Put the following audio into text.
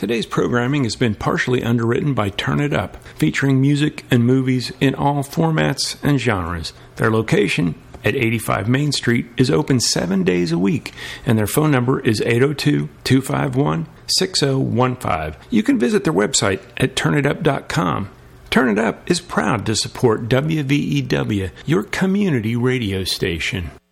Today's programming has been partially underwritten by Turn It Up, featuring music and movies in all formats and genres. Their location at 85 Main Street is open 7 days a week, and their phone number is 802-251-6015. You can visit their website at turnitup.com. Turn It Up is proud to support WVEW, your community radio station.